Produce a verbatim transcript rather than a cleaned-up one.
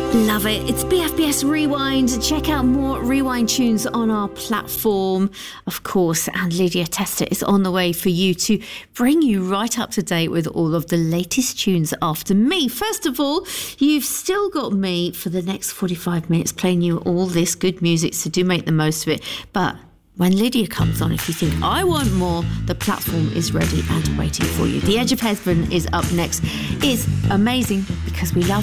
Love it. It's B F B S Rewind. Check out more Rewind tunes on our platform, of course. And Lydia Tester is on the way for you to bring you right up to date with all of the latest tunes after me. First of all, you've still got me for the next forty-five minutes playing you all this good music, so do make the most of it. But when Lydia comes on, if you think, I want more, the platform is ready and waiting for you. The Edge of Heaven is up next. It's amazing because we love